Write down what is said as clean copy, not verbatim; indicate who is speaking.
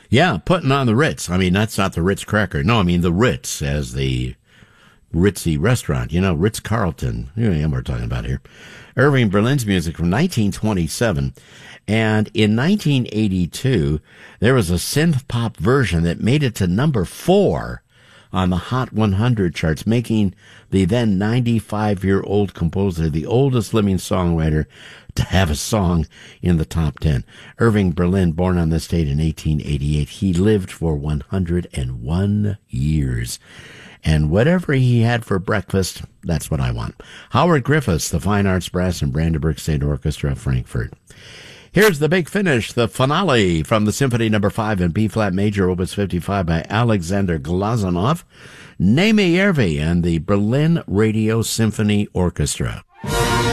Speaker 1: Yeah, putting on the Ritz. I mean, that's not the Ritz cracker. No, I mean the Ritz as the ritzy restaurant. You know, Ritz-Carlton. Yeah, we're talking about here. Irving Berlin's music from 1927. And in 1982, there was a synth pop version that made it to number 4 on the Hot 100 charts, making the then 95-year-old composer the oldest living songwriter to have a song in the top 10. Irving Berlin, born on this date in 1888, he lived for 101 years. And whatever he had for breakfast, that's what I want. Howard Griffiths, the Fine Arts Brass and Brandenburg State Orchestra of Frankfurt. Here's the big finish, the finale from the Symphony No. 5 in B-flat major, Opus 55 by Alexander Glazunov, Némi Järvi and the Berlin Radio Symphony Orchestra.